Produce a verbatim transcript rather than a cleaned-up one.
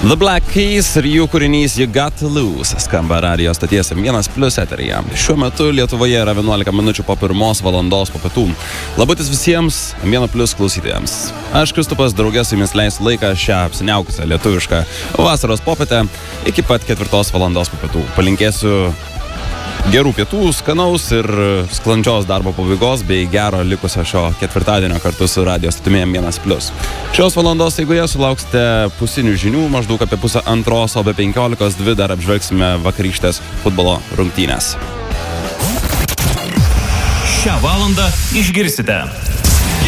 The Black Keys ir jų kūrinys You Got to Lose skamba radijo stoties M vienas plius eteryje. Šiuo metu Lietuvoje yra vienuolika minučių po pirmos valandos po pietų. Labutis visiems M vienas plius klausytojams. Aš Kristupas draugės su jumis leisiu laiką šią apsiniaukusią lietuvišką vasaros popietę iki pat ketvirtos valandos po pietų. Palinkėsiu gerų pietų, skanaus ir sklandžios darbo pabaigos bei gero likusio šio ketvirtadienio kartu su radijo stotimi M vienas plius. Šios valandos eigoje sulauksite pusinių žinių maždaug apie pusę antros, o be penkiolikos dvi dar apžvelgsime vakarykštės futbolo rungtynės. Šią valandą išgirsite.